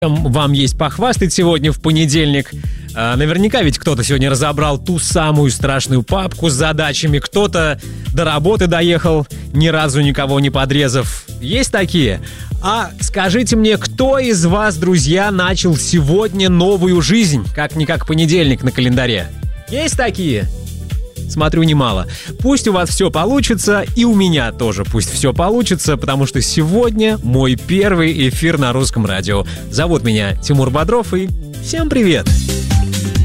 Вам есть похвастать сегодня в понедельник. Наверняка ведь кто-то сегодня разобрал ту самую страшную папку с задачами. Кто-то до работы доехал, ни разу никого не подрезав. Есть такие? А скажите мне, кто из вас, друзья, начал сегодня новую жизнь? Как-никак понедельник на календаре. Есть такие? Смотрю, немало. Пусть у вас все получится, и у меня тоже пусть все получится, потому что сегодня мой первый эфир на русском радио. Зовут меня Тимур Бодров, и всем привет!